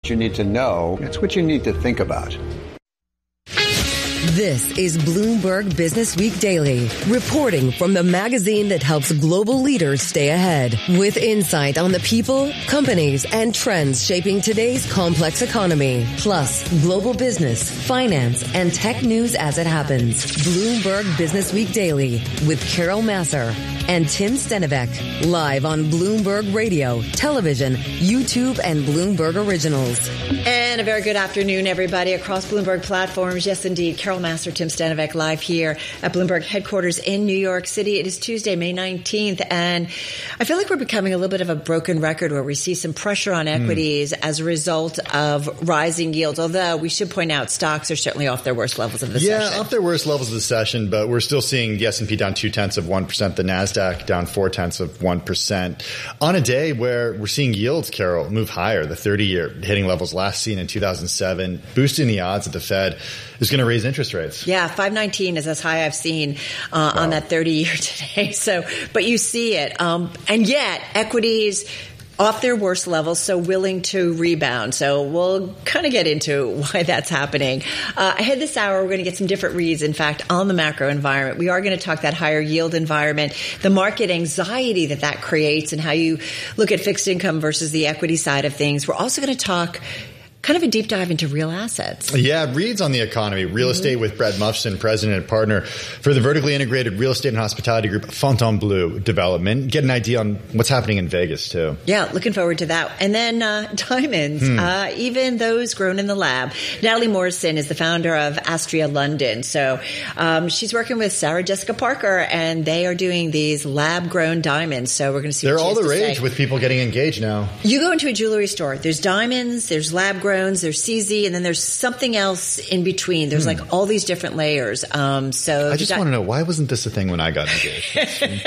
you need to know. It's what you need to think about. This is Bloomberg Business Week Daily, reporting from the magazine that helps global leaders stay ahead, with insight on the people, companies, and trends shaping today's complex economy, plus global business, finance, and tech news as it happens. Bloomberg Business Week Daily with Carol Massar and Tim Stenovec, live on Bloomberg Radio, television, YouTube, and Bloomberg Originals. And a very good afternoon, everybody, across Bloomberg platforms. Yes, indeed. Carol Massar, Tim Stenovec, live here at Bloomberg headquarters in New York City. It is Tuesday, May 19th, and I feel like we're becoming a little bit of a broken record where we see some pressure on equities as a result of rising yields, although we should point out stocks are certainly off their worst levels of the session. Yeah, off their worst levels of the session, but we're still seeing the S&P down 0.2%, the NASDAQ down 0.4%, on a day where we're seeing yields, Carol, move higher, the 30-year hitting levels last seen in 2007, boosting the odds that the Fed is going to raise interest rates. Yeah, 519 is as high I've seen on that 30-year today. So, but you see it. And yet, equities off their worst levels, so willing to rebound. So we'll kind of get into why that's happening. Ahead this hour, we're going to get some different reads, in fact, on the macro environment. We are going to talk that higher yield environment, the market anxiety that creates, and how you look at fixed income versus the equity side of things. We're also going to talk kind of a deep dive into real assets. Yeah, reads on the economy. Real estate with Brett Mufson, president and partner for the vertically integrated real estate and hospitality group Fontainebleau Development. Get an idea on what's happening in Vegas, too. Yeah, looking forward to that. And then diamonds, even those grown in the lab. Natalie Morrison is the founder of Astria London. So she's working with Sarah Jessica Parker, and they are doing these lab-grown diamonds. So we're going to see They're all the rage with people getting engaged now. You go into a jewelry store. There's diamonds, there's lab-grown, there's CZ, and then there's something else in between. There's like all these different layers. So I just want to know, why wasn't this a thing when I got engaged?